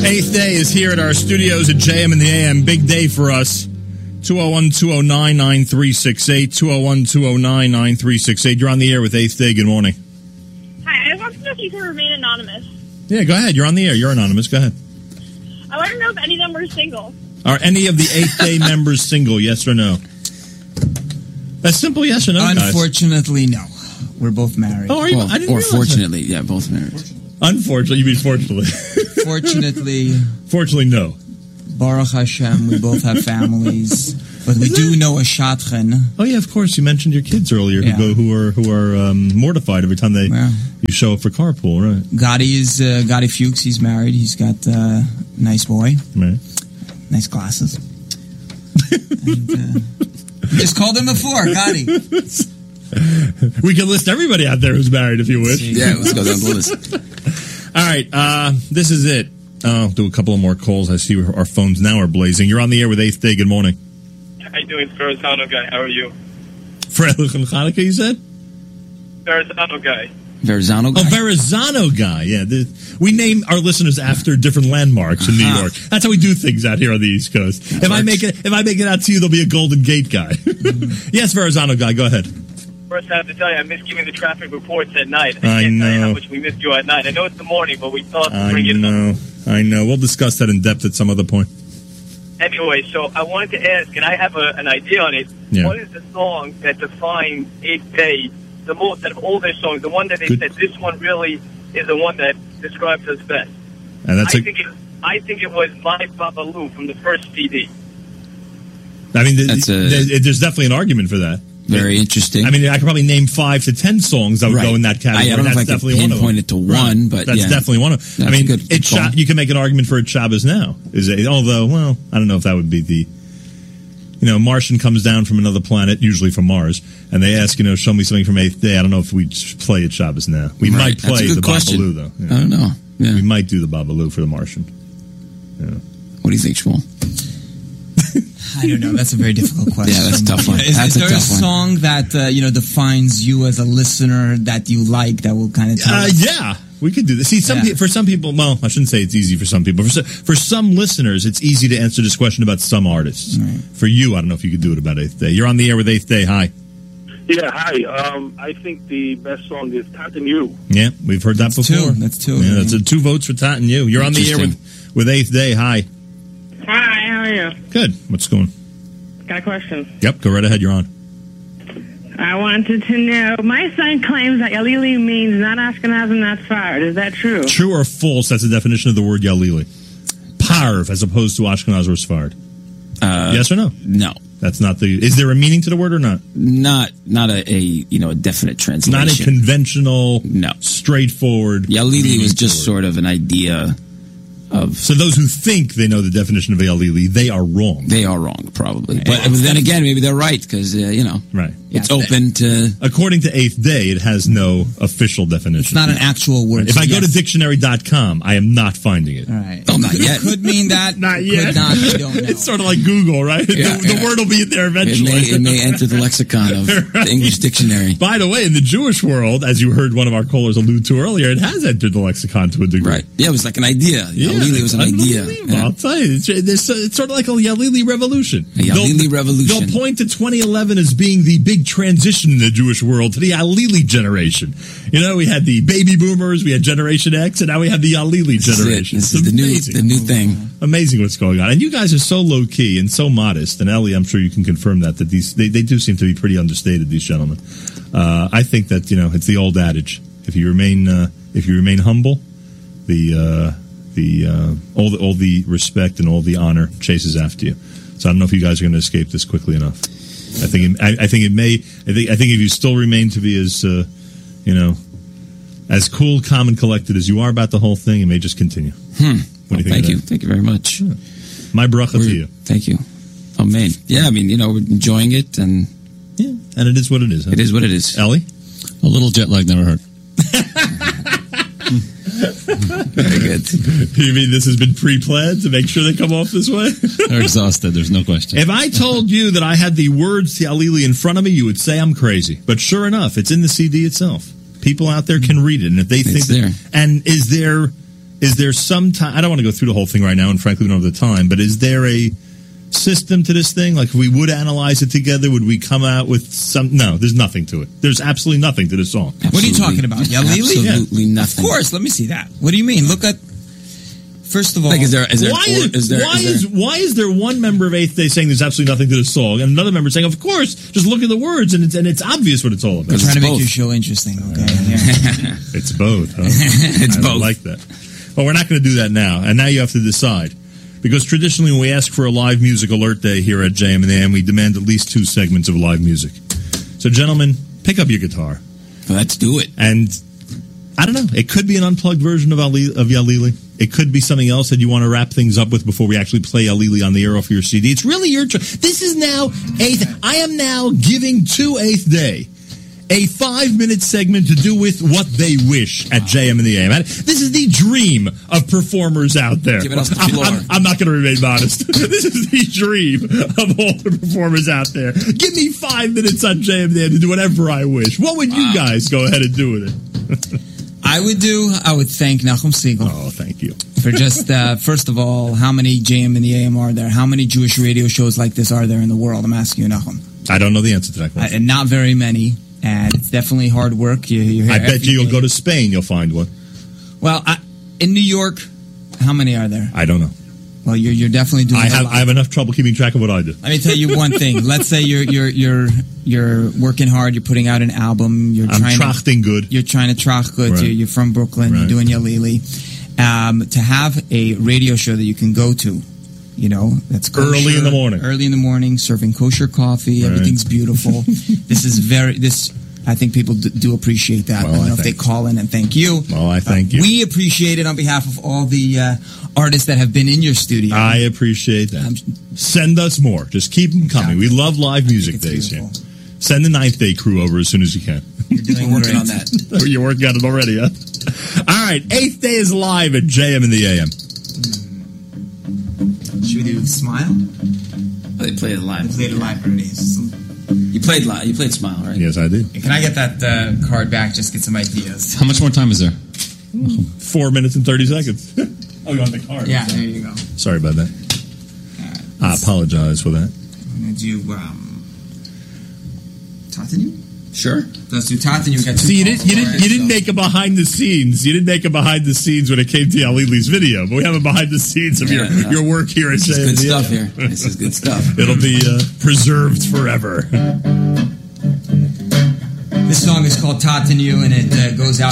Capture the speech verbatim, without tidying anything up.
Eighth Day is here at our studios at J M in the A M. Big day for us. two oh one, two oh nine, nine three six eight. two oh one, two oh nine, nine three six eight. You're on the air with Eighth Day. Good morning. Hi, I want to know if you can remain anonymous. Yeah, go ahead. You're on the air. You're anonymous. Go ahead. I want to know if any of them were single. Are any of the Eighth Day members single, yes or no? That's simple yes or no, guys. Unfortunately, no. We're both married. Oh, are you? Well, I didn't or realize fortunately, that. yeah, both married. Unfortunately, you mean fortunately. Fortunately. Fortunately, no. Baruch Hashem, we both have families. But we do know a shadchan. Oh, yeah, of course. You mentioned your kids earlier yeah. who go who are who are um, mortified every time they yeah. you show up for carpool, right? Gotti is uh, Gotti Fuchs. He's married. He's got a uh, nice boy. Right. Nice glasses. and, uh, just called him before, Gotti. We can list everybody out there who's married if you wish. Yeah, let's go down the list. All right, uh, this is it. I'll do a couple of more calls. I see our phones now are blazing. You're on the air with Eighth Day. Good morning. How you doing, Verrazano guy? How are you? Freilich and Hanukkah, you said? Verrazano guy. Verrazano guy? Oh, Verrazano guy. Yeah, the, we name our listeners after different landmarks in New Uh-huh. York. That's how we do things out here on the East Coast. If I make it, if I make it out to you, there'll be a Golden Gate guy. Mm-hmm. Yes, Verrazano guy. Go ahead. First, I have to tell you, I miss giving the traffic reports at night. I I can't tell you know. how much we missed you at night. I know it's the morning, but we thought to I bring it up. know. I know. We'll discuss that in depth at some other point. Anyway, so I wanted to ask, and I have a, an idea on it. Yeah. What is the song that defines Eighth Day the most out of all their songs? The one that they Good. said this one really is the one that describes us best. And that's I a, think it. I think it was My Babaloo from the first C D. I mean, the, That's a- the, there's definitely an argument for that. Very interesting. I mean, I could probably name five to ten songs that would Right. go in that category. I- I don't know if That's I could definitely one of them. pinpoint it to one, Right. but that's yeah. definitely one of them. I That's mean, a good- it's good call. Sha- you can make an argument for it's Shabbos now. Is it? Although, well, I don't know if that would be the. You know, Martian comes down from another planet, usually from Mars, and they ask, you know, show me something from Eighth Day. I don't know if we play it Shabbos now. We Right. might That's a play good the question. Babaloo, though. Yeah. I don't know. Yeah. We might do the Babaloo for the Martian. Yeah. What do you think, Shmuel? I don't know. That's a very difficult question. Yeah, that's a tough one. Is, That's is a there a, tough one. song that uh, you know defines you as a listener that you like that will kind of tell Uh, us? yeah, we could do this. See, some Yeah. pe- for some people, well, I shouldn't say it's easy for some people. For some, for some listeners, it's easy to answer this question about some artists. Right. For you, I don't know if you could do it about Eighth Day. You're on the air with Eighth Day. Hi. Yeah, hi. Um, I think the best song is Tat and You. Yeah, we've heard that That's before. two. That's two. Yeah, that's a two votes for Tat and you. You're on the air with, with Eighth Day. Hi. Hi, how are you? Good. What's going? Got a question. Yep, go right ahead. You're on. I wanted to know, my son claims that Yalili means not Ashkenazim, not Sfarad. Is that true? True or false? That's the definition of the word Yalili. Parv, as opposed to Ashkenaz or Sfard. Uh, Yes or no? No. That's not the. Is there a meaning to the word or not? Not not a, a you know a definite translation. Not a conventional, No. straightforward. Yalili meaning was to the just word. sort of an idea of. So those who think they know the definition of Yalili, they are wrong. They are wrong, probably. But then again, maybe they're right because uh, you know Right. it's Yeah. open to. According to Eighth Day, it has no official definition. It's not an actual word. If so I go yes. to dictionary dot com, I am not finding it. all right. Oh, not Could- yet. Could mean that. Not could yet. not. We don't know. It's sort of like Google, right? Yeah, the, the yeah. word will be in there It eventually. may, it may enter the lexicon of the English dictionary. By the way, in the Jewish world, as you heard one of our callers allude to earlier, it has entered the lexicon to a degree. Right. Yeah, it was like an idea. Yeah, Yalili was an idea. unbelievable. Yeah. I'll tell you, it's, it's, it's sort of like a Yalili revolution. A Yalili They'll- revolution. They'll point to twenty eleven as being the big transition in the Jewish world to the Yalili generation. You know, we had the baby boomers, we had Generation X, and now we have the Yalili This is it. generation. This It's is the new, amazing. the new thing. Amazing what's going on. And you guys are so low key and so modest. And Ellie, I'm sure you can confirm that, that these, they, they do seem to be pretty understated, these gentlemen. Uh, I think that, you know, it's the old adage. If you remain, uh, if you remain humble, the, uh, the, uh, all the, all the respect and all the honor chases after you. So I don't know if you guys are going to escape this quickly enough. I think, it, I, I think it may, I think, I think if you still remain to be as, uh, you know, as cool, calm, and collected as you are about the whole thing, it may just continue. Hmm. What do you think Thank of you. that? Thank you very much. My bracha to We're- you. Thank you. Oh, man. Yeah, I mean, you know, we're enjoying it, and Yeah, and it is what it is. Huh? it is what it is. Ellie? A little jet lag never hurt. Very good. You mean this has been pre-planned to make sure they come off this way? They're exhausted. There's no question. If I told you that I had the words Yalili in front of me, you would say I'm crazy. But sure enough, it's in the C D itself. People out there can read it, and if they think It's there. and is there is there some time? I don't want to go through the whole thing right now, and frankly, we don't have the time. But is there a system to this thing? Like, if we would analyze it together, would we come out with some? No, there's nothing to it. There's absolutely nothing to the song. What are you Absolutely. talking about? Yalili? Absolutely Of nothing. course. Let me see that. What do you mean? Look at. First of all, Like, is there, is there, Why or, is, is there, why is is there, why is there one member of Eighth Day saying there's absolutely nothing to the song, and another member saying, of course, just look at the words and it's and it's obvious what it's all about. I'm trying to make both. your show interesting. Okay. Yeah. It's both. Huh? It's I both. like that. Well, we're not going to do that now, and now you have to decide. Because traditionally when we ask for a live music alert day here at J M and the A M, we demand at least two segments of live music. So, gentlemen, pick up your guitar. Let's do it. And I don't know, it could be an unplugged version of, Ali, of Yalili. It could be something else that you want to wrap things up with before we actually play Yalili on the air off your C D. It's really your choice. This is now Eighth. I am now giving to Eighth Day a five-minute segment to do with what they wish at J M and the A M. This is the dream of performers out there. Give it up the I'm, floor. I'm, I'm not going to remain modest. This is the dream of all the performers out there. Give me five minutes on J M and the A M to do whatever I wish. What would you guys go ahead and do with it? I would do. I would thank Nachum Siegel Oh, thank you. for just uh, first of all, how many J M and the A M are there? How many Jewish radio shows like this are there in the world? I'm asking you, Nachum. I don't know the answer to that Uh, question. and not very many. And it's definitely hard work. You, you're here I bet every you you'll day. go to Spain, you'll find one. Well, I, in New York, how many are there? I don't know. Well, you're you're definitely doing. I a have lot. I have enough trouble keeping track of what I do. Let me tell you one thing. Let's say you're you're you're you're working hard. You're putting out an album. You're I'm trying to, trachting good. You're trying to trach good. Right. You're, you're from Brooklyn. Right. You're doing Yalili. Um, to have a radio show that you can go to, you know, that's kosher, Early in the morning. Early in the morning, serving kosher coffee. Right. Everything's beautiful. This is very this. I think people do, do appreciate that. Well, I don't I know if they thank- call in and thank you. Well, I thank Uh, you. We appreciate it on behalf of all the uh, artists that have been in your studio. I appreciate that. I'm- Send us more. Just keep them coming. We love live music it's days here. beautiful. Send the Ninth Day crew over as soon as you can. You're doing We're working great. on that. You're working on it already, huh? All right. Eighth Day is live at J M and the A M. Should we do Smile? Oh, they played it live. Played it live already. You played live. You played Smile, right? Yes, I did. Can I get that uh, card back? Just get some ideas. How much more time is there? Four minutes and thirty seconds. Oh, you want the card? Yeah, there you go. Sorry about that. I apologize for that. I'm gonna do um, Tatanu. Sure. Let's do Tatanu. We got two. See, you calls didn't, you didn't, already, you didn't so- make a behind the scenes. You didn't make a behind the scenes when it came to Alili's video, but we have a behind the scenes of Yeah, your, no. your work here at This J M is good and the A M. stuff here. This is good stuff. It'll be uh, preserved forever. This song is called Tatanu, and it uh, goes out